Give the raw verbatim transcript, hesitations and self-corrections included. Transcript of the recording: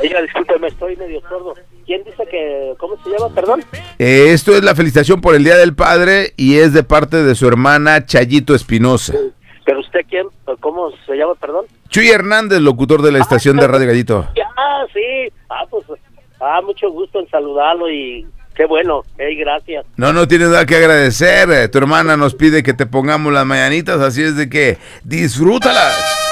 Oiga, discúlpeme, estoy medio sordo. ¿Quién dice que, cómo se llama, perdón? Eh, esto es la felicitación por el Día del Padre y es de parte de su hermana Chayito Espinosa. ¿Pero usted quién? ¿Cómo se llama, perdón? Chuy Hernández, locutor de la estación ah, de Radio Gallito. Ah, sí. Ah, pues, ah, mucho gusto en saludarlo y qué bueno. Hey, gracias. No, no tienes nada que agradecer. Tu hermana nos pide que te pongamos las mañanitas, así es de que disfrútalas.